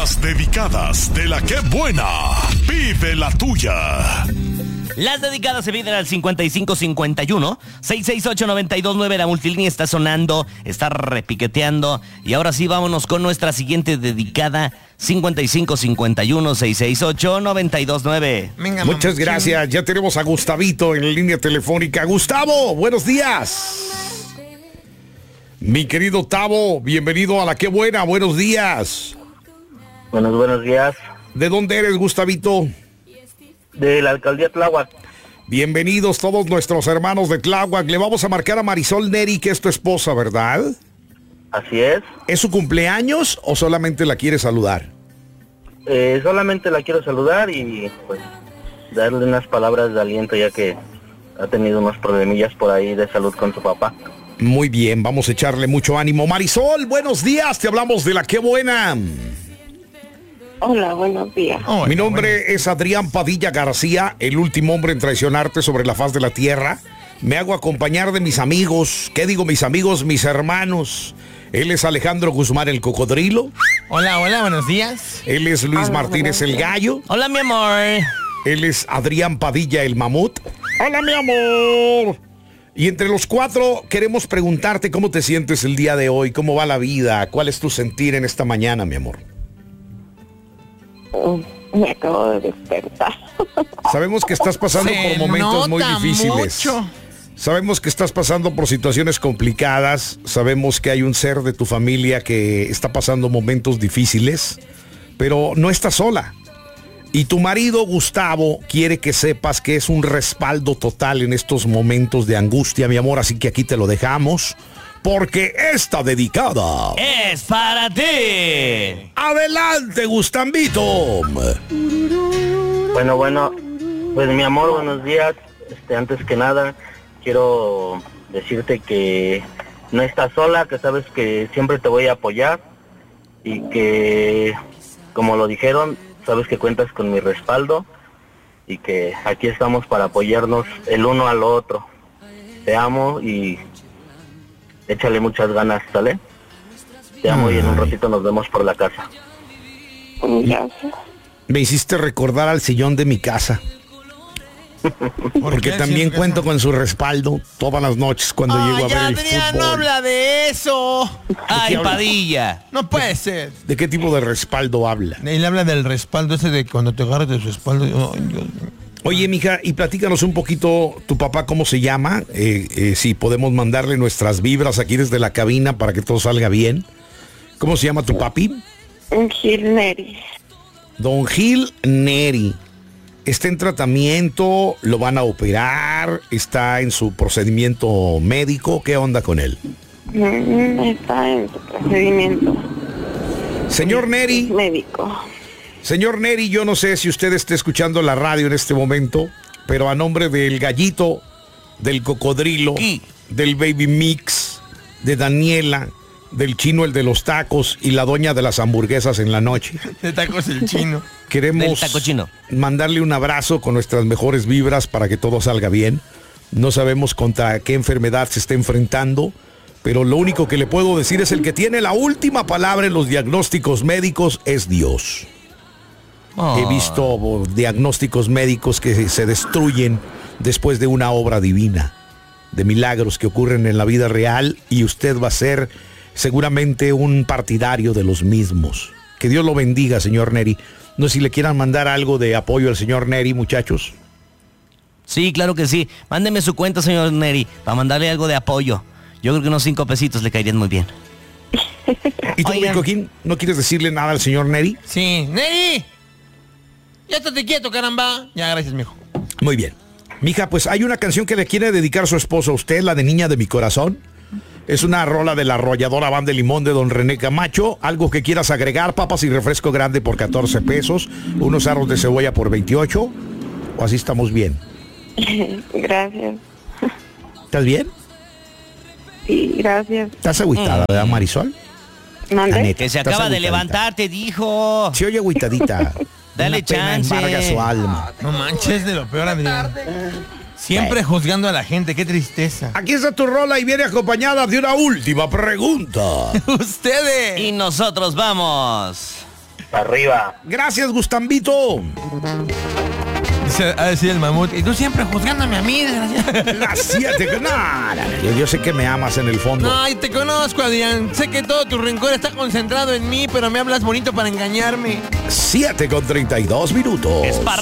Las dedicadas de la que buena. Vive la tuya. Las dedicadas se piden al 5551-668-929. La multilínea está sonando, está repiqueteando. Y ahora sí, vámonos con nuestra siguiente dedicada, 5551-668-929. Venga, muchas gracias. Ya tenemos a Gustavito en la línea telefónica. Gustavo, buenos días. Mi querido Tavo, bienvenido a la que buena. Buenos días. Buenos días. ¿De dónde eres, Gustavito? De la alcaldía Tláhuac. Bienvenidos todos nuestros hermanos de Tláhuac. Le vamos a marcar a Marisol Neri, que es tu esposa, ¿verdad? Así es. ¿Es su cumpleaños o solamente la quiere saludar? Solamente la quiero saludar y pues darle unas palabras de aliento, ya que ha tenido unos problemillas por ahí de salud con su papá. Muy bien, vamos a echarle mucho ánimo. Marisol, buenos días, te hablamos de la que buena. Hola, buenos días. Mi nombre es Adrián Padilla García, el último hombre en traicionarte sobre la faz de la tierra. Me hago acompañar de mis amigos. ¿Qué digo mis amigos? Mis hermanos. Él es Alejandro Guzmán, el cocodrilo. Hola, buenos días. Él es Luis Martínez, el gallo. Hola, mi amor. Él es Adrián Padilla, el mamut. Hola, mi amor. Y entre los cuatro queremos preguntarte cómo te sientes el día de hoy, cómo va la vida, cuál es tu sentir en esta mañana, mi amor. Me acabo de despertar. Sabemos que estás pasando por momentos muy difíciles. Mucho. Sabemos que estás pasando por situaciones complicadas. Sabemos que hay un ser de tu familia que está pasando momentos difíciles, pero no estás sola. Y tu marido, Gustavo, quiere que sepas que es un respaldo total en estos momentos de angustia, mi amor. Así que aquí te lo dejamos, porque esta dedicada es para ti. Adelante, Gustavito. Bueno, pues mi amor, buenos días. Antes que nada, quiero decirte que no estás sola, que sabes que siempre te voy a apoyar y que, como lo dijeron, sabes que cuentas con mi respaldo y que aquí estamos para apoyarnos el uno al otro. Te amo y échale muchas ganas, ¿sale? Te amo y en un ratito nos vemos por la casa. Gracias. Me hiciste recordar al sillón de mi casa. Porque también cuento con su respaldo todas las noches cuando llego a ver el Adrián, fútbol. no habla de eso. Ay, Padilla. No puede ser. ¿De qué tipo de respaldo habla? Él habla del respaldo ese de cuando te agarras de su espalda. Oye, mija, y platícanos un poquito, tu papá, ¿cómo se llama? Si podemos mandarle nuestras vibras aquí desde la cabina para que todo salga bien. ¿Cómo se llama tu papi? Gil Neri. Don Gil Neri. Está en tratamiento, lo van a operar, está en su procedimiento médico. ¿Qué onda con él? Está en su procedimiento. Señor Neri. Médico. Señor Neri, yo no sé si usted está escuchando la radio en este momento, pero a nombre del gallito, del cocodrilo, del baby mix, de Daniela, del chino el de los tacos y la doña de las hamburguesas en la noche. De tacos el chino. Queremos mandarle un abrazo con nuestras mejores vibras para que todo salga bien. No sabemos contra qué enfermedad se está enfrentando, pero lo único que le puedo decir es el que tiene la última palabra en los diagnósticos médicos es Dios. He visto diagnósticos médicos que se destruyen después de una obra divina, de milagros que ocurren en la vida real, y usted va a ser seguramente un partidario de los mismos. Que Dios lo bendiga, señor Neri. No sé si le quieran mandar algo de apoyo al señor Neri, muchachos. Sí, claro que sí. Mándeme su cuenta, señor Neri, para mandarle algo de apoyo. Yo creo que unos 5 pesitos le caerían muy bien. ¿Y tú, Coquín, no quieres decirle nada al señor Neri? Sí. ¡Neri! Ya estate quieto, caramba. Ya, gracias, mijo. Muy bien. Mija, pues hay una canción que le quiere dedicar su esposo a usted, la de Niña de mi Corazón. Es una rola de la arrolladora Banda de Limón de Don René Camacho. Algo que quieras agregar: papas y refresco grande por 14 pesos, unos aros de cebolla por 28, o así estamos bien. Gracias. ¿Estás bien? Sí, gracias. ¿Estás agüitada, verdad, Marisol? ¿Mande? Que se acaba de levantar, te dijo. Se oye agüitadita. Dale Una pena chance. embarga su alma. No manches, de lo peor, Adrián. Siempre juzgando a la gente, qué tristeza. Aquí está tu rola y viene acompañada de una última pregunta. Ustedes. Y nosotros vamos. para arriba. Gracias, Gustambito. A decir el mamut, y tú siempre juzgándome a mí, desgraciado. Las 7. Yo sé que me amas en el fondo. Ay, te conozco, Adrián. Sé que todo tu rencor está concentrado en mí, pero me hablas bonito para engañarme. 7:32. Es para